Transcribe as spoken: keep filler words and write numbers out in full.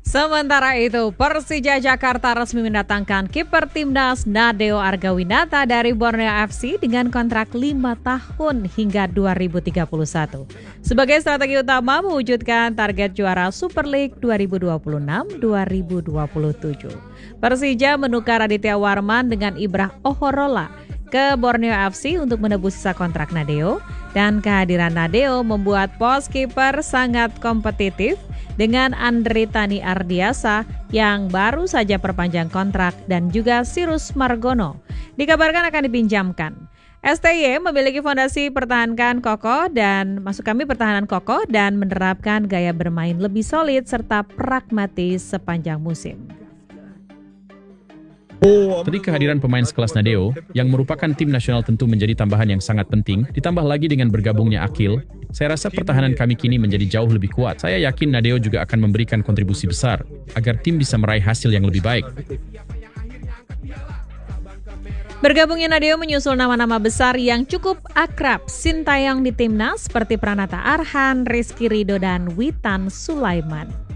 Sementara itu, Persija Jakarta resmi mendatangkan kiper timnas Nadeo Argawinata dari Borneo F C dengan kontrak lima tahun hingga dua ribu tiga puluh satu. Sebagai strategi utama mewujudkan target juara Super League dua ribu dua puluh enam dua ribu dua puluh tujuh. Persija menukar Aditya Warman dengan Ibrah Ohorola ke Borneo F C untuk menebus sisa kontrak Nadeo, dan kehadiran Nadeo membuat pos kiper sangat kompetitif dengan Andre Tani Ardiasa yang baru saja perpanjang kontrak dan juga Sirus Margono dikabarkan akan dipinjamkan. S T Y memiliki fondasi pertahankan kokoh dan masuk kami pertahanan kokoh dan menerapkan gaya bermain lebih solid serta pragmatis sepanjang musim. Tadi kehadiran pemain sekelas Nadeo, yang merupakan tim nasional tentu menjadi tambahan yang sangat penting, ditambah lagi dengan bergabungnya Akil, saya rasa pertahanan kami kini menjadi jauh lebih kuat. Saya yakin Nadeo juga akan memberikan kontribusi besar, agar tim bisa meraih hasil yang lebih baik. Bergabungnya Nadeo menyusul nama-nama besar yang cukup akrab Sintayong di timnas seperti Pranata Arhan, Rizky Ridho, dan Witan Sulaiman.